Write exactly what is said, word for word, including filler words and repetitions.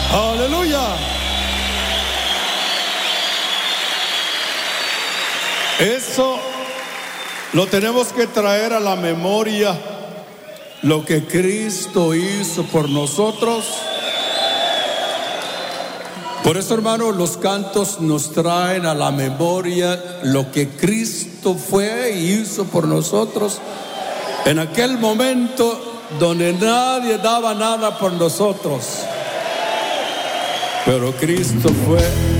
Aleluya. Eso lo tenemos que traer a la memoria, lo que Cristo hizo por nosotros. Por eso, hermano, los cantos nos traen a la memoria lo que Cristo fue y hizo por nosotros en aquel momento donde nadie daba nada por nosotros, pero Cristo fue